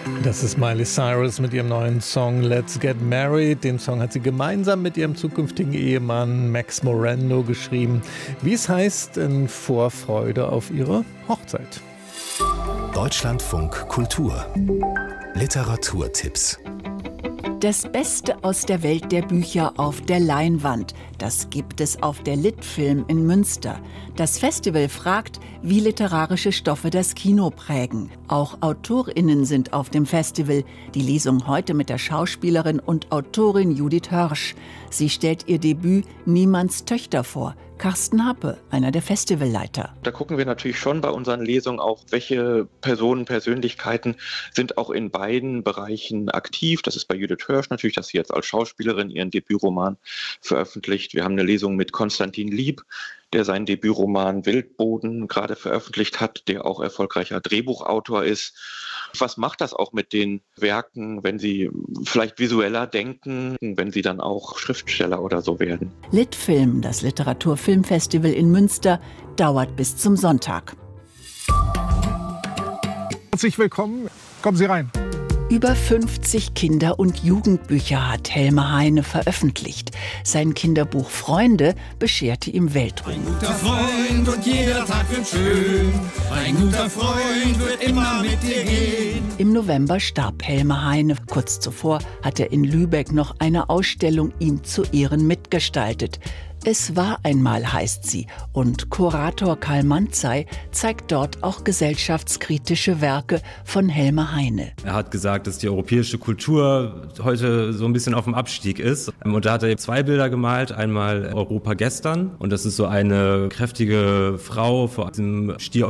Das ist Miley Cyrus mit ihrem neuen Song Let's Get Married. Den Song hat sie gemeinsam mit ihrem zukünftigen Ehemann Max Morando geschrieben. Wie es heißt, in Vorfreude auf ihre Hochzeit. Deutschlandfunk Kultur. Literaturtipps. Das Beste aus der Welt der Bücher auf der Leinwand. Das gibt es auf der Litfilm in Münster. Das Festival fragt, wie literarische Stoffe das Kino prägen. Auch AutorInnen sind auf dem Festival. Die Lesung heute mit der Schauspielerin und Autorin Judith Hörsch. Sie stellt ihr Debüt Niemands Töchter vor. Carsten Happe, einer der Festivalleiter. Da gucken wir natürlich schon bei unseren Lesungen auch, welche Personen, Persönlichkeiten sind auch in beiden Bereichen aktiv. Das ist bei Judith Hörsch natürlich, dass sie jetzt als Schauspielerin ihren Debütroman veröffentlicht. Wir haben eine Lesung mit Konstantin Lieb, der seinen Debütroman Wildboden gerade veröffentlicht hat, der auch erfolgreicher Drehbuchautor ist. Was macht das auch mit den Werken, wenn sie vielleicht visueller denken, wenn sie dann auch Schriftsteller oder so werden? Litfilm, das Literaturfilmfestival in Münster, dauert bis zum Sonntag. Herzlich willkommen. Kommen Sie rein. Über 50 Kinder- und Jugendbücher hat Helmer Heine veröffentlicht. Sein Kinderbuch Freunde bescherte ihm Weltruhm. Ein guter Freund und jeder Tag wird schön. Ein guter Freund wird immer mit dir gehen. Im November starb Helmer Heine. Kurz zuvor hat er in Lübeck noch eine Ausstellung ihm zu Ehren mitgestaltet. Es war einmal, heißt sie, und Kurator Karl Manzey zeigt dort auch gesellschaftskritische Werke von Helmer Heine. Er hat gesagt, dass die europäische Kultur heute so ein bisschen auf dem Abstieg ist. Und da hat er 2 Bilder gemalt, einmal Europa gestern, und das ist so eine kräftige Frau vor diesem Stier